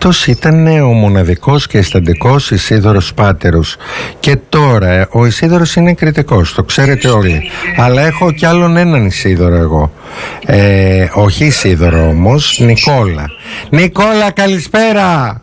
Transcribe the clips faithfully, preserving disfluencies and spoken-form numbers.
Αυτός ήταν ο μοναδικός και αισθαντικός Ισίδωρος Πάτερος. Και τώρα ο Ισίδωρος είναι κριτικός, το ξέρετε όλοι. Αλλά έχω κι άλλον έναν Ισίδωρο εγώ. Ε, όχι Ισίδωρο όμως, Νικόλα. Νικόλα, καλησπέρα!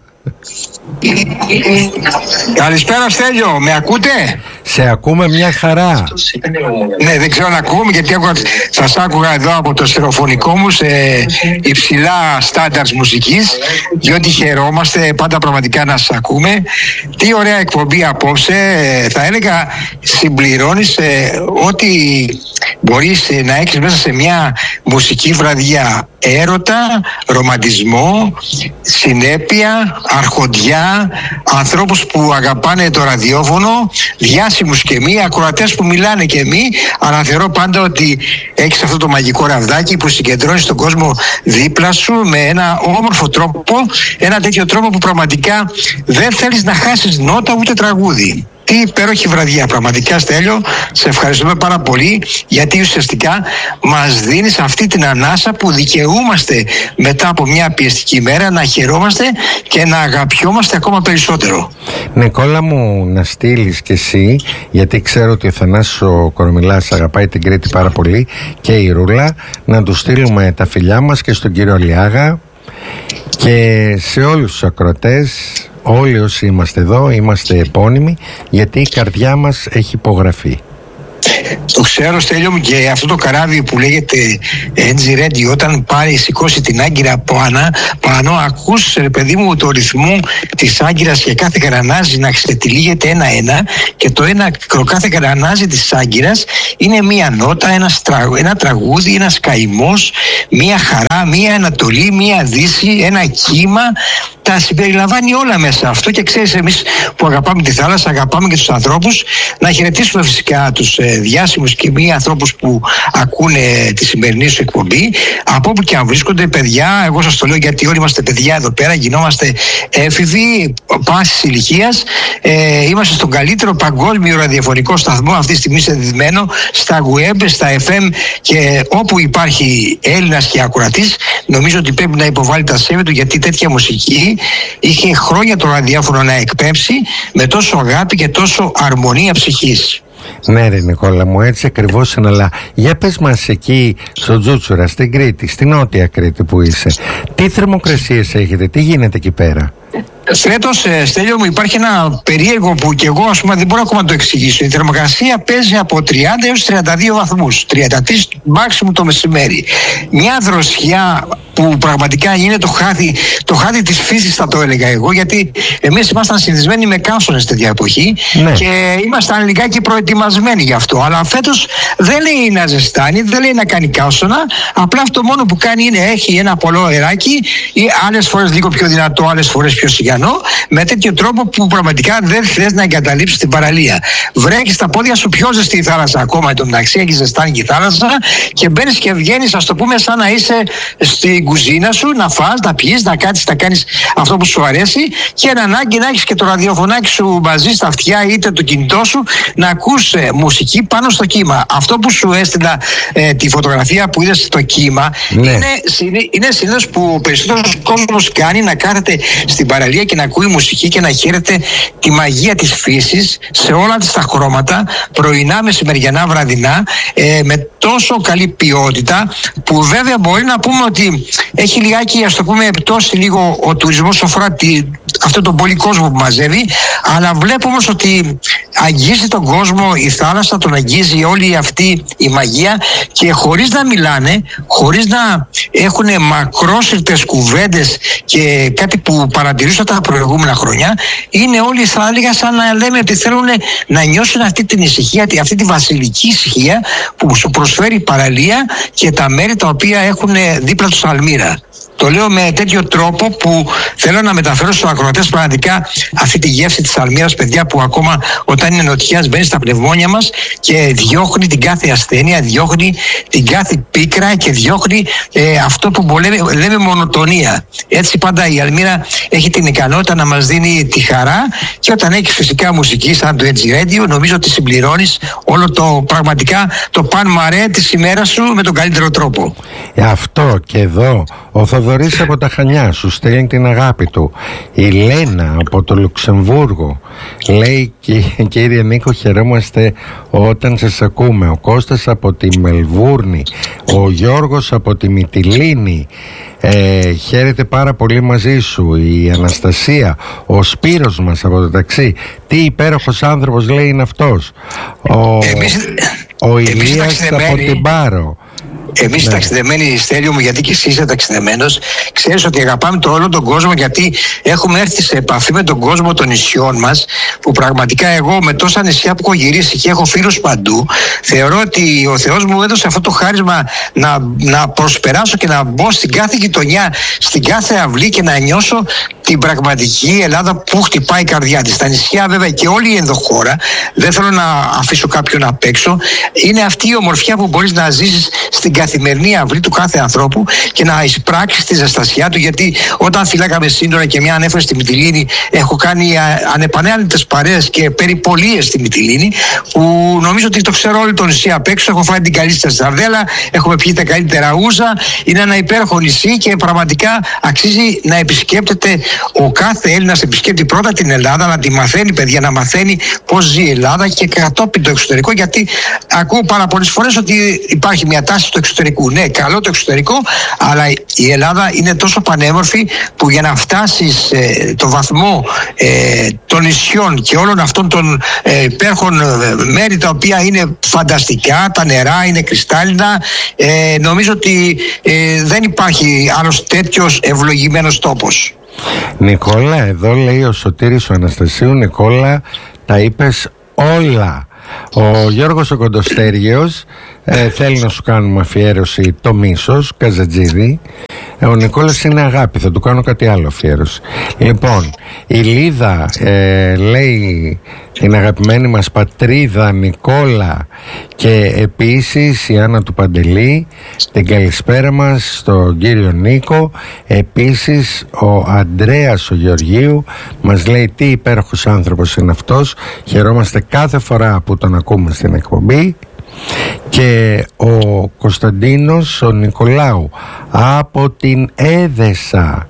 Καλησπέρα Στέλιο, με ακούτε? Σε ακούμε μια χαρά. Ναι, δεν ξέρω να ακούμε γιατί σας άκουγα εδώ από το στερεοφωνικό μου σε υψηλά στάνταρς μουσικής, διότι χαιρόμαστε πάντα πραγματικά να σας ακούμε. Τι ωραία εκπομπή απόψε, θα έλεγα συμπληρώνεις ό,τι μπορείς να έχεις μέσα σε μια μουσική βραδιά. Έρωτα, ρομαντισμό, συνέπεια, αρχοντιά, ανθρώπους που αγαπάνε το ραδιόφωνο, διάσημους και μη, ακροατές που μιλάνε και μη, αλλά θεωρώ πάντα ότι έχεις αυτό το μαγικό ραβδάκι που συγκεντρώνεις τον κόσμο δίπλα σου με ένα όμορφο τρόπο, ένα τέτοιο τρόπο που πραγματικά δεν θέλεις να χάσεις νότα ούτε τραγούδι. Τι υπέροχη βραδιά, πραγματικά Στέλιο, σε ευχαριστούμε πάρα πολύ, γιατί ουσιαστικά μας δίνεις αυτή την ανάσα που δικαιούμαστε μετά από μια πιεστική μέρα να χαιρόμαστε και να αγαπιόμαστε ακόμα περισσότερο. Νικόλα μου, να στείλεις κι εσύ, γιατί ξέρω ότι ο Θανάσης ο Κορομιλάς αγαπάει την Κρήτη πάρα πολύ, και η Ρούλα, να του στείλουμε τα φιλιά μας και στον κύριο Αλιάγα και σε όλους τους ακροατές. Όλοι όσοι είμαστε εδώ είμαστε επώνυμοι, γιατί η καρδιά μας έχει υπογραφεί. Το ξέρω Στέλιο μου, και αυτό το καράβι που λέγεται εν τζι Radio, όταν πάρει σηκώσει την άγκυρα πάνω, πάνω ακούς ρε παιδί μου το ρυθμό της άγκυρας και κάθε γρανάζι να ξετυλίγεται ένα-ένα, και το ένα κάθε γρανάζι της άγκυρας είναι μία νότα, ένα, στρα, ένα τραγούδι, ένας καημός, μία χαρά, μία Ανατολή, μία Δύση, ένα κύμα. Τα συμπεριλαμβάνει όλα μέσα αυτό, και ξέρεις, εμείς που αγαπάμε τη θάλασσα, αγαπάμε και τους ανθρώπους, να χαιρετήσουμε φυσικά τους ε, διάσημους και μη ανθρώπους που ακούνε τη σημερινή σου εκπομπή, από όπου και αν βρίσκονται. Παιδιά, εγώ σας το λέω γιατί όλοι είμαστε παιδιά εδώ πέρα, γινόμαστε έφηβοι πάσης ηλικίας, ε, είμαστε στον καλύτερο παγκόσμιο ραδιοφωνικό σταθμό αυτή τη στιγμή συνδεδεμένο στα web, στα εφ εμ, και όπου υπάρχει Έλληνας και ακροατής, νομίζω ότι πρέπει να υποβάλει τα σέβη του, γιατί τέτοια μουσική είχε χρόνια το ραδιόφωνο να εκπέμψει με τόσο αγάπη και τόσο αρμονία ψυχής. Ναι ρε Νικόλα μου, έτσι ακριβώς είναι, αλλά για πες μας εκεί στο Τζούτσουρα, στην Κρήτη, στην Νότια Κρήτη που είσαι, τι θερμοκρασίες έχετε, τι γίνεται εκεί πέρα? Φέτος, Στέλιο μου, υπάρχει ένα περίεργο που και εγώ ας πούμε δεν μπορώ ακόμα να το εξηγήσω. Η θερμοκρασία παίζει από τριάντα έως τριάντα δύο βαθμούς, τριάντα τρία μάξιμου το μεσημέρι. Μια δροσιά που πραγματικά είναι το χάδι, το χάδι της φύσης, θα το έλεγα εγώ, γιατί εμείς ήμασταν συνηθισμένοι με καύσωνες τέτοια εποχή, ναι, και ήμασταν λιγάκι προετοιμασμένοι γι' αυτό. Αλλά φέτος δεν λέει να ζεστάνει, δεν λέει να κάνει καύσωνα, απλά αυτό μόνο που κάνει είναι έχει ένα πολλό αεράκι, ή άλλες φορές λίγο πιο δυνατό, άλλες φορές πιο σιγανό, με τέτοιο τρόπο που πραγματικά δεν θες να εγκαταλείψεις την παραλία. Βρέχεις τα πόδια σου, πιο ζεστή η θάλασσα ακόμα, εντωμεταξύ έχει ζεστάνει και η θάλασσα, και μπαίνεις και βγαίνεις, ας το πούμε, σαν να είσαι στην κουζίνα σου, να φας, να πιείς, να κάτσεις, να κάνεις αυτό που σου αρέσει, και ένα ανάγκη να έχεις και το ραδιοφωνάκι σου μαζί στα αυτιά, είτε το κινητό σου, να ακούς ε, μουσική πάνω στο κύμα. Αυτό που σου έστειλα, ε, τη φωτογραφία που είδες στο κύμα, ναι, είναι, είναι συνήθως που ο περισσότερος κόσμος κάνει, να κάθεται στην παραλία και να ακούει μουσική και να χαίρεται τη μαγεία της φύσης σε όλα τις τα χρώματα, πρωινά, μεσημεριανά, βραδινά, ε, με τόσο καλή ποιότητα, που βέβαια μπορεί να πούμε ότι έχει λιγάκι, ας το πούμε, πτώσει λίγο ο τουρισμός όσον αφορά τη, αυτόν τον πολύ κόσμο που μαζεύει, αλλά βλέπω όμως ότι αγγίζει τον κόσμο η θάλασσα, τον αγγίζει όλη αυτή η μαγεία, και χωρίς να μιλάνε, χωρίς να έχουν μακρόσυρτες κουβέντες και κάτι που παρατηρούσα τα προηγούμενα χρόνια, είναι όλοι, θα έλεγα, σαν να λέμε ότι θέλουν να νιώσουν αυτή την ησυχία, αυτή τη βασιλική ησυχία που σου προσφέρει η παραλία και τα μέρη τα οποία έχουν δίπλα τους αλμύρα. Το λέω με τέτοιο τρόπο που θέλω να μεταφέρω στους ακροατές πραγματικά αυτή τη γεύση της αλμύρας, παιδιά, που ακόμα όταν είναι νοτιάς μπαίνει στα πνευμόνια μας και διώχνει την κάθε ασθένεια, διώχνει την κάθε πίκρα και διώχνει ε, αυτό που λέμε, λέμε μονοτονία. Έτσι πάντα η αλμύρα έχει την ικανότητα να μας δίνει τη χαρά, και όταν έχεις φυσικά μουσική σαν το εν τζι Radio, νομίζω ότι συμπληρώνεις όλο το πραγματικά το παν μαρέ της ημέρας σου με τον καλύτερο τρόπο. Αυτό και εδώ ο Θοδωρής από τα Χανιά σου στέλνει την αγάπη του. Η Λένα από το Λουξεμβούργο λέει, κύριε Νίκο, χαιρόμαστε όταν σας ακούμε. Ο Κώστας από τη Μελβούρνη, ο Γιώργος από τη Μυτιλήνη, ε, χαίρεται πάρα πολύ μαζί σου. Η Αναστασία, ο Σπύρος μας από το ταξί, τι υπέροχος άνθρωπος λέει είναι αυτός. Ο, εμείς, ο εμείς Ηλίας από την Πάρο. Εμείς ναι. ταξιδεμένοι, Στέλιο μου, γιατί και εσύ είσαι ταξιδεμένος, ξέρεις ότι αγαπάμε το όλο τον κόσμο, γιατί έχουμε έρθει σε επαφή με τον κόσμο των νησιών μας, που πραγματικά εγώ με τόσα νησιά που έχω γυρίσει και έχω φίλους παντού, θεωρώ ότι ο Θεός μου έδωσε αυτό το χάρισμα να, να προσπεράσω και να μπω στην κάθε γειτονιά, στην κάθε αυλή και να νιώσω την πραγματική Ελλάδα που χτυπάει η καρδιά της. Τα νησιά βέβαια και όλη η ενδοχώρα, δεν θέλω να αφήσω κάποιον απ' έξω, είναι αυτή η ομορφιά που μπορείς να ζήσεις στην καθημερινή αυλή του κάθε ανθρώπου και να εισπράξεις τη ζεστασιά του, γιατί όταν φυλάκαμε σύνορα και μια ανέφερε στη Μυτιλήνη, έχω κάνει ανεπανέλειτες παρέες και περιπολίες στη Μυτιλήνη, που νομίζω ότι το ξέρω όλο το νησί απ' έξω. Έχω φάει την καλύτερη σαρδέλα, έχουμε πιει τα καλύτερα ούζα, είναι ένα υπέροχο νησί και πραγματικά αξίζει να επισκέπτεται ο κάθε Έλληνας. Επισκέπτει πρώτα την Ελλάδα, να τη μαθαίνει, παιδιά, να μαθαίνει πώς ζει η Ελλάδα και κατόπιν το εξωτερικό, γιατί ακούω πάρα πολλές φορές ότι υπάρχει μια τάση του εξωτερικού. Ναι, καλό το εξωτερικό, αλλά η Ελλάδα είναι τόσο πανέμορφη που για να φτάσεις ε, το βαθμό ε, των νησιών και όλων αυτών των ε, υπέροχων ε, μέρη τα οποία είναι φανταστικά, τα νερά είναι κρυστάλλινα, ε, νομίζω ότι ε, δεν υπάρχει άλλος τέτοιος ευλογημένος τόπος. Νικόλα, εδώ λέει ο Σωτήρης ο Αναστασίου, Νικόλα, τα είπες όλα. Ο Γιώργος ο Κοντοστέργιος ε, θέλει να σου κάνουμε αφιέρωση το Μίσος, Καζατζίδη. ε, Ο Νικόλας είναι αγάπη, θα του κάνω κάτι άλλο αφιέρωση. Λοιπόν, η Λίδα ε, λέει την αγαπημένη μας πατρίδα Νικόλα, και επίσης η Άννα του Παντελή την καλησπέρα μας στον κύριο Νίκο. Επίσης ο Αντρέας ο Γεωργίου μας λέει τι υπέροχος άνθρωπος είναι αυτός, χαιρόμαστε κάθε φορά που τον ακούμε στην εκπομπή. Και ο Κωνσταντίνος ο Νικολάου από την Έδεσα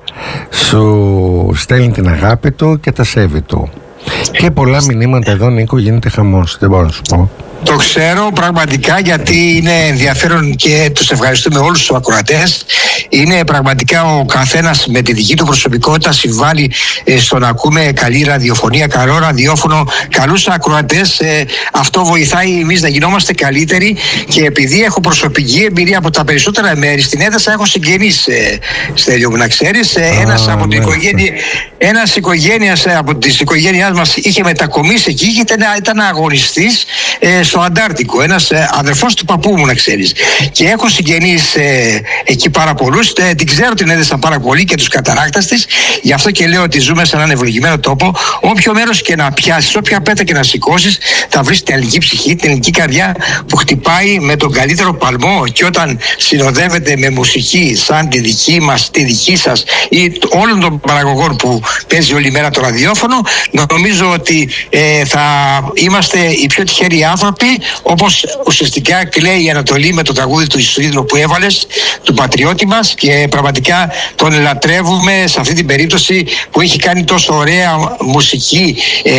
σου στέλνει την αγάπη του και τα σέβη του. Και πολλά μηνύματα εδώ, Νίκο, γίνεται χαμός, δεν μπορώ να σου πω. Το ξέρω πραγματικά, γιατί είναι ενδιαφέρον και τους ευχαριστούμε όλους τους ακροατές. Είναι πραγματικά ο καθένας με τη δική του προσωπικότητα συμβάλλει ε, στο να ακούμε καλή ραδιοφωνία, καλό ραδιόφωνο, καλούς ακροατές. Ε, αυτό βοηθάει εμείς να γινόμαστε καλύτεροι, και επειδή έχω προσωπική εμπειρία από τα περισσότερα μέρη, στην Έδεσα έχω συγγενείς, ε, Στέλιο μου, να ξέρεις. Ε, ένας από την οικογένεια, ένας οικογένειας, ε, από τις οικογένειάς μας είχε μετακομίσει εκεί και ήταν, ήταν αγωνιστής ε, στο Αντάρτικο, ένας ε, αδερφός του παππού μου, να ξέρεις. Και έχω συγγενείς ε, εκεί πάρα πολλούς, ε, την ξέρω την Έδεσα πάρα πολύ και τους καταράκτας της, γι' αυτό και λέω ότι ζούμε σε έναν ευλογημένο τόπο. Όποιο μέρος και να πιάσεις, όποια πέτα και να σηκώσεις, θα βρεις την ελληνική ψυχή, την ελληνική καρδιά που χτυπάει με τον καλύτερο παλμό, και όταν συνοδεύεται με μουσική σαν τη δική μας, τη δική σας ή όλων των παραγωγών που παίζει όλη μέρα το ραδιόφωνο, νομίζω ότι ε, θα είμαστε οι πιο τυχεροί άνθρωποι, όπως ουσιαστικά κλαίει η Ανατολή με το τραγούδι του Ισουίδνου που έβαλες, του πατριώτη μας, και πραγματικά τον λατρεύουμε σε αυτή την περίπτωση που έχει κάνει τόσο ωραία μουσική, ε,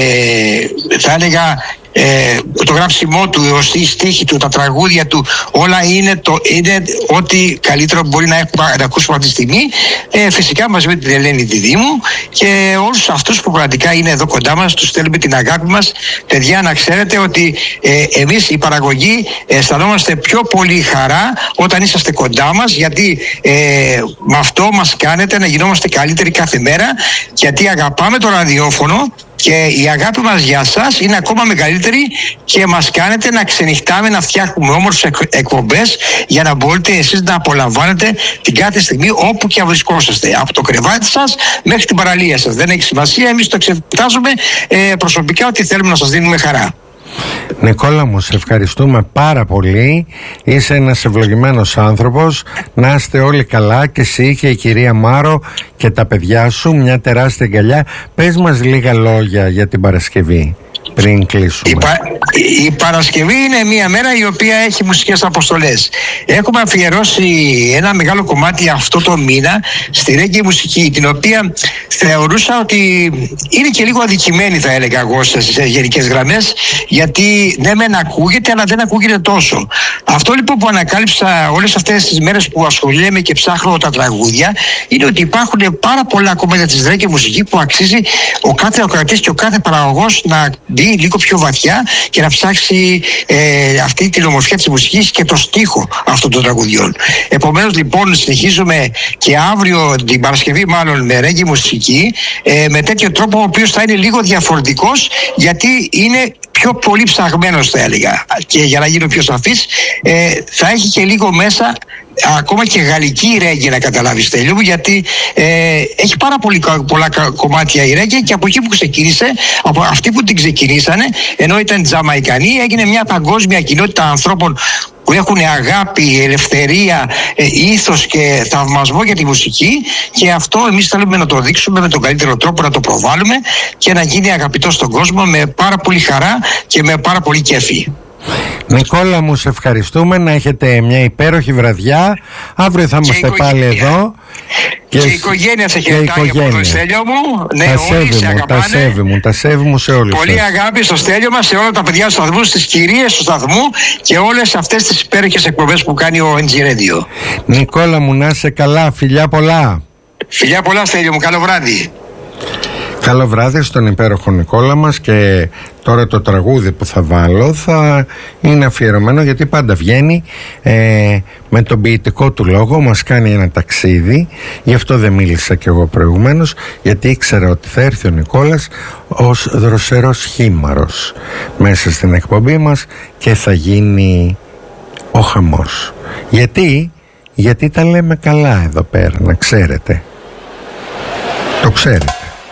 θα έλεγα. Ε, το γράψιμό του, η στίχη του, τα τραγούδια του, όλα είναι, το, είναι ό,τι καλύτερο μπορεί να, έχουμε, να ακούσουμε αυτή τη στιγμή. Ε, φυσικά μαζί με την Ελένη τη Δήμου και όλους αυτούς που πραγματικά είναι εδώ κοντά μας, τους στέλνουμε την αγάπη μας. Παιδιά, να ξέρετε ότι ε, εμείς οι παραγωγοί αισθανόμαστε πιο πολύ χαρά όταν είσαστε κοντά μας, γιατί ε, με αυτό μας κάνετε να γινόμαστε καλύτεροι κάθε μέρα, γιατί αγαπάμε το ραδιόφωνο. Και η αγάπη μας για σας είναι ακόμα μεγαλύτερη και μας κάνετε να ξενυχτάμε, να φτιάχνουμε όμορφες εκπομπές για να μπορείτε εσείς να απολαμβάνετε την κάθε στιγμή όπου και αν βρισκόσαστε. Από το κρεβάτι σας μέχρι την παραλία σας. Δεν έχει σημασία, εμείς το εξετάζουμε ε, προσωπικά ότι θέλουμε να σας δίνουμε χαρά. Νικόλα μου, σε ευχαριστούμε πάρα πολύ. Είσαι ένας ευλογημένος άνθρωπος. Να είστε όλοι καλά, και εσύ και η κυρία Μάρο και τα παιδιά σου. Μια τεράστια αγκαλιά. Πες μας λίγα λόγια για την Παρασκευή. πριν κλείσουμε. Η, πα, η Παρασκευή είναι μια μέρα η οποία έχει μουσικές αποστολές. Έχουμε αφιερώσει ένα μεγάλο κομμάτι αυτό το μήνα στη ρέγγι μουσική, την οποία θεωρούσα ότι είναι και λίγο αδικημένη, θα έλεγα εγώ, στις γενικές γραμμές, γιατί ναι μεν ακούγεται αλλά δεν ακούγεται τόσο. Αυτό λοιπόν που ανακάλυψα όλες αυτές τις μέρες που ασχολούμαι και ψάχνω τα τραγούδια, είναι ότι υπάρχουν πάρα πολλά κομμάτια της ρέγγι μουσική που αξίζει ο κάθε ακροατής και ο κάθε παραγωγός να μπει λίγο πιο βαθιά και να ψάξει ε, αυτή την ομορφιά της μουσικής και το στίχο αυτών των τραγουδιών. Επομένως λοιπόν συνεχίζουμε και αύριο την Παρασκευή μάλλον με ρέγγι μουσική, ε, με τέτοιο τρόπο ο οποίος θα είναι λίγο διαφορετικός, γιατί είναι πιο πολύ ψαγμένος, θα έλεγα, και για να γίνω πιο σαφής, ε, θα έχει και λίγο μέσα ακόμα και γαλλική ρέγγι, να καταλάβεις, Στέλιο μου, γιατί ε, έχει πάρα πολύ, πολλά κομμάτια η ρέγγι, και από εκεί που ξεκίνησε, από αυτοί που την ξεκινήσανε, ενώ ήταν Τζαμαϊκανοί, έγινε μια παγκόσμια κοινότητα ανθρώπων που έχουν αγάπη, ελευθερία, ε, ήθος και θαυμασμό για τη μουσική, και αυτό εμείς θέλουμε να το δείξουμε με τον καλύτερο τρόπο, να το προβάλλουμε και να γίνει αγαπητό στον κόσμο με πάρα πολύ χαρά και με πάρα πολύ κέφι. Νικόλα μου, σε ευχαριστούμε, να έχετε μια υπέροχη βραδιά. Αύριο θα είμαστε πάλι εδώ. Και, και η οικογένεια σε χαιρετάει από το Στέλιο μου. Ναι, τα όλοι σε αγαπάνε. Τα σέβη μου, τα σέβη μου σε όλους. Πολύ σας αγάπη στο Στέλιο μας, σε όλα τα παιδιά του σταθμού, στις κυρίες του σταθμού και όλες αυτές τις υπέροχες εκπομπές που κάνει ο εν τζι Radio. Νικόλα μου, να είσαι καλά, φιλιά πολλά. Φιλιά πολλά, Στέλιο μου, καλό βράδυ. Καλό βράδυ στον υπέροχο Νικόλα μας. Και τώρα το τραγούδι που θα βάλω θα είναι αφιερωμένο, γιατί πάντα βγαίνει ε, με τον ποιητικό του λόγο, μας κάνει ένα ταξίδι. Γι' αυτό δεν μίλησα κι εγώ προηγουμένως, γιατί ήξερα ότι θα έρθει ο Νικόλας ως δροσερός χήμαρος μέσα στην εκπομπή μας και θα γίνει ο χαμός. Γιατί, γιατί τα λέμε καλά εδώ πέρα, να ξέρετε. Το ξέρετε.